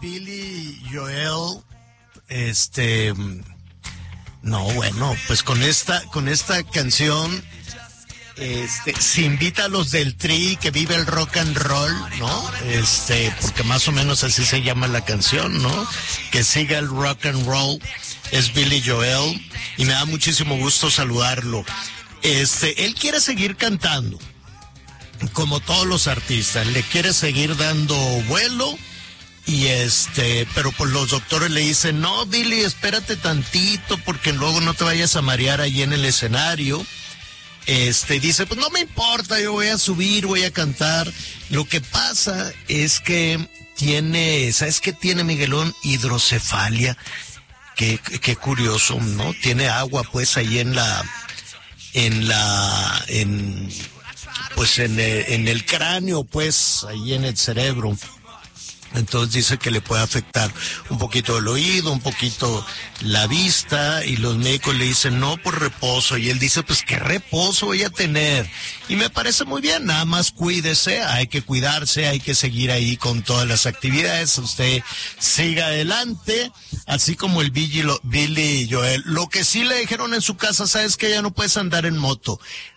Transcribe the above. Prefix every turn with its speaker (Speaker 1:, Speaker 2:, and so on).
Speaker 1: Billy Joel, no, bueno, pues con esta canción, se invita a los del Tri, que vive el rock and roll, ¿no? Porque más o menos así se llama la canción, ¿no? Que siga el rock and roll, es Billy Joel, y me da muchísimo gusto saludarlo. Él quiere seguir cantando, como todos los artistas, le quiere seguir dando vuelo, y pero pues los doctores le dicen, no, Billy, espérate tantito, porque luego no te vayas a marear ahí en el escenario. Dice, pues no me importa, yo voy a subir, voy a cantar. Lo que pasa es que ¿sabes qué tiene Miguelón? Hidrocefalia. Qué curioso, ¿no? Tiene agua, pues, ahí en el cráneo, pues, ahí en el cerebro. Entonces dice que le puede afectar un poquito el oído, un poquito la vista, y los médicos le dicen, no, por reposo, y él dice, pues, ¿qué reposo voy a tener? Y me parece muy bien, nada más cuídese, hay que cuidarse, hay que seguir ahí con todas las actividades, usted siga adelante, así como el Billy Joel. Lo que sí le dijeron en su casa, ¿sabes qué? Ya no puedes andar en moto.